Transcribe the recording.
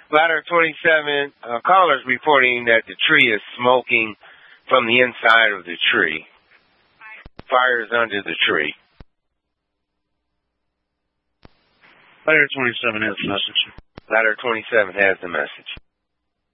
Ladder 27, callers reporting that the tree is smoking from the inside of the tree. Fire is under the tree. Ladder 27 has the message. Ladder 27 has the message.